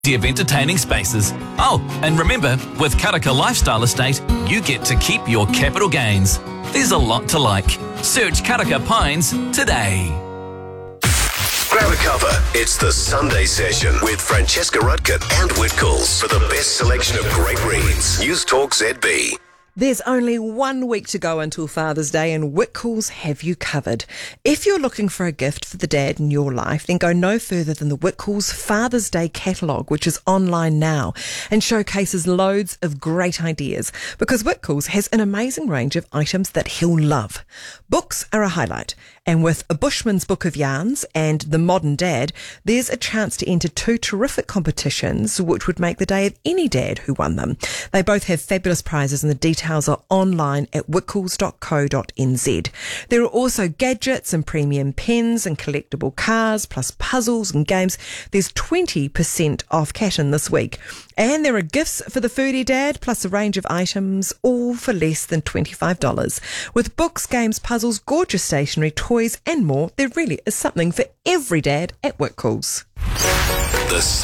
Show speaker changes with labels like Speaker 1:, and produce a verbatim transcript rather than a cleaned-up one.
Speaker 1: of entertaining spaces. Oh, and remember, with Karaka Lifestyle Estate, you get to keep your capital gains. There's a lot to like. Search Karaka Pines today.
Speaker 2: Grab a cover. It's the Sunday Session with Francesca Rudkin and Whitcoulls for the best selection of great reads. News Talk Z B.
Speaker 3: There's only one week to go until Father's Day, and Whitcoulls have you covered. If you're looking for a gift for the dad in your life, then go no further than the Whitcoulls Father's Day catalogue, which is online now and showcases loads of great ideas, because Whitcoulls has an amazing range of items that he'll love. Books are a highlight, and with A Bushman's Book of Yarns and The Modern Dad, there's a chance to enter two terrific competitions which would make the day of any dad who won them. They both have fabulous prizes, and the details are online at whitcoulls dot co dot n z. There are also gadgets and premium pens and collectible cars, plus puzzles and games. There's twenty percent off Caton this week. And there are gifts for the foodie dad, plus a range of items, all for less than twenty-five dollars. With books, games, puzzles, gorgeous stationery, toys and more, there really is something for every dad at Whitcoulls.
Speaker 2: The